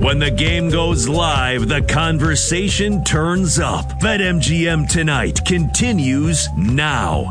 When the game goes live, the conversation turns up. BetMGM Tonight continues now.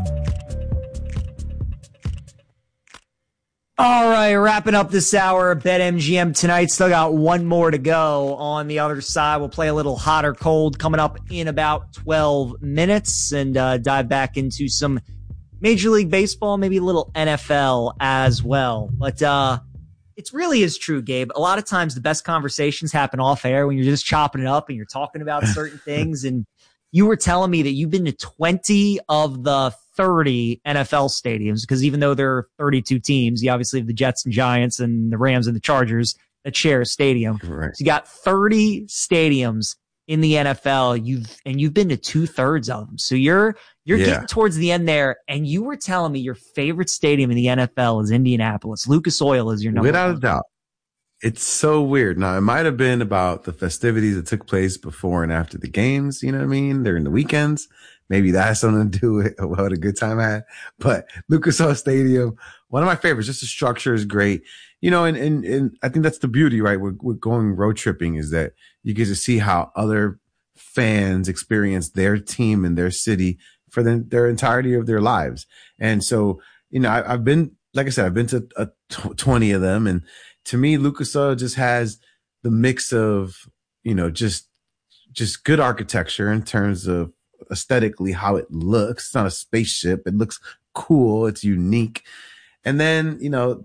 All right, wrapping up this hour of BetMGM Tonight. Still got one more to go. On the other side, we'll play a little hot or cold coming up in about 12 minutes and dive back into some Major League Baseball, maybe a little NFL as well. But it really is true, Gabe. A lot of times the best conversations happen off air when you're just chopping it up and you're talking about certain things. And you were telling me that you've been to 20 of the 30 NFL stadiums, because even though there are 32 teams, you obviously have the Jets and Giants and the Rams and the Chargers that share a stadium. Right. So you got 30 stadiums in the NFL. You've been to 2/3 of them. So you're getting towards the end there. And you were telling me your favorite stadium in the NFL is Indianapolis. Lucas Oil is your number without one. a doubt. It's so weird. Now, it might have been about the festivities that took place before and after the games. You know what I mean? During the weekends. Maybe that has something to do with what a good time I had. But Lucas Oil Stadium, one of my favorites. Just the structure is great. You know, and I think that's the beauty, right? With going road tripping is that you get to see how other fans experience their team and their city for their entirety of their lives. And so, you know, I've been, like I said, I've been to 20 of them. And to me, Lucas Oil just has the mix of, you know, just good architecture in terms of aesthetically how it looks. It's not a spaceship. It looks cool. It's unique. And then, you know,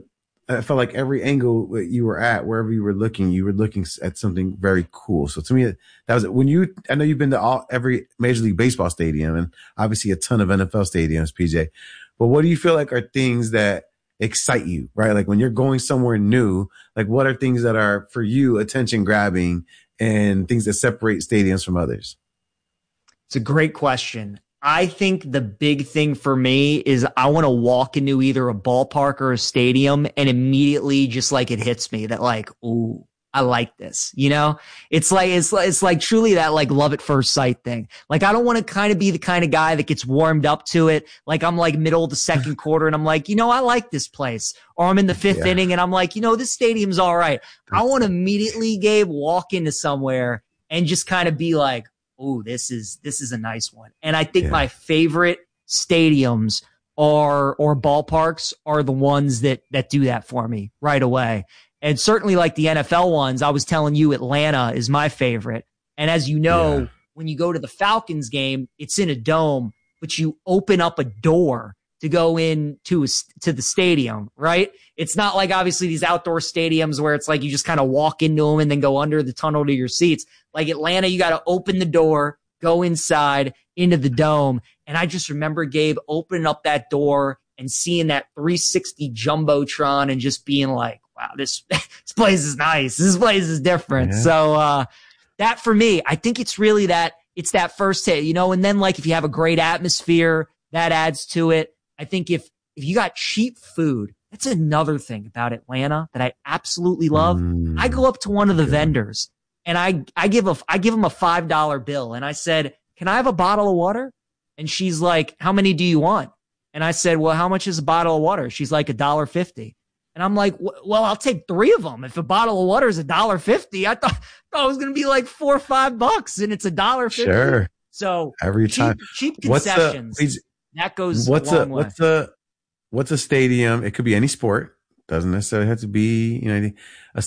I felt like every angle you were at, wherever you were looking at something very cool. So to me, that was it. I know you've been to every Major League Baseball stadium and obviously a ton of NFL stadiums, PJ, but what do you feel like are things that excite you, right? Like when you're going somewhere new, like what are things that are for you attention grabbing and things that separate stadiums from others? It's a great question. I think the big thing for me is I want to walk into either a ballpark or a stadium and immediately just like it hits me that like, ooh, I like this, you know? It's like truly that like love at first sight thing. Like I don't want to kind of be the kind of guy that gets warmed up to it. Like I'm like middle of the second quarter and I'm like, you know, I like this place. Or I'm in the fifth inning and I'm like, you know, this stadium's all right. I want to immediately, Gabe, walk into somewhere and just kind of be like, oh, this is a nice one. And I think my favorite stadiums or ballparks are the ones that do that for me right away. And certainly like the NFL ones, I was telling you Atlanta is my favorite. And as you know, when you go to the Falcons game, it's in a dome, but you open up a door to go in to the stadium, right? It's not like obviously these outdoor stadiums where it's like you just kind of walk into them and then go under the tunnel to your seats. Like Atlanta, you got to open the door, go inside into the dome. And I just remember, Gabe, opening up that door and seeing that 360 Jumbotron and just being like, wow, this place is nice. This place is different. Yeah. So that for me, I think it's really it's that first hit, you know, and then like if you have a great atmosphere, that adds to it. I think if you got cheap food, that's another thing about Atlanta that I absolutely love. I go up to one of the vendors and I give them a $5 bill and I said, can I have a bottle of water? And she's like, how many do you want? And I said, well, how much is a bottle of water? She's like $1.50. And I'm like, well, I'll take 3 of them. If a bottle of water is $1.50, I thought it was going to be like $4 or $5 and it's $1.50. Sure. So every time cheap concessions. That goes a long way. What's a stadium? It could be any sport. Doesn't necessarily have to be, you know,